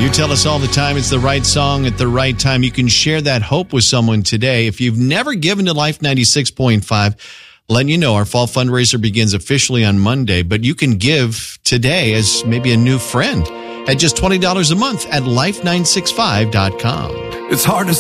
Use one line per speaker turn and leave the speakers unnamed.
You tell us all the time it's the right song at the right time. You can share that hope with someone today. If you've never given to Life 96.5, letting you know our fall fundraiser begins officially on Monday, but you can give today as maybe a new friend at just $20 a month at life965.com.
It's hard to